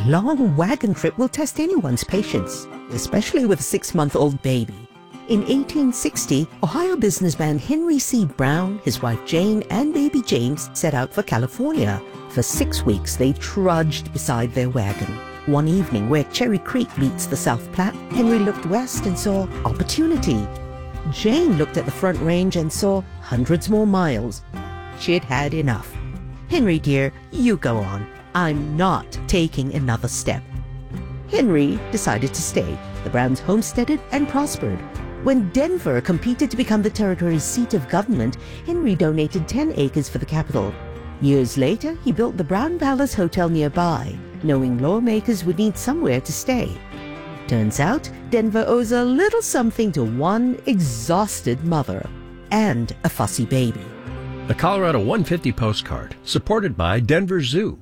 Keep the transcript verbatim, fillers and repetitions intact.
long wagon trip will test anyone's patience, especially with a six-month-old baby. In eighteen sixty, Ohio businessman Henry C. Brown, his wife Jane, and baby James set out for California. For six weeks, they trudged beside their wagon. One evening, where Cherry Creek meets the South Platte, Henry looked west and saw opportunity. Jane looked at the Front Range and saw hundreds more miles. She'd had enough. "Henry, dear, you go on. I'm not taking another step." Henry decided to stay. The Browns homesteaded and prospered. When Denver competed to become the territory's seat of government, Henry donated ten acres for the capital. Years later, he built the Brown Palace Hotel nearby, knowing lawmakers would need somewhere to stay. Turns out, Denver owes a little something to one exhausted mother and a fussy baby. The Colorado one fifty postcard, supported by Denver Zoo.